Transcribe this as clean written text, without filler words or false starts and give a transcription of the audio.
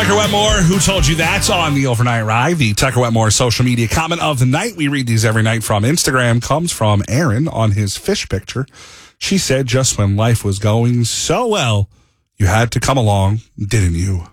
Tucker Wetmore, who told you that's on the Overnight Ride, the Tucker Wetmore social media comment of the night. We read these every night from Instagram. Comes from Aaron on his fish picture. She said, just when life was going so well, you had to come along, didn't you?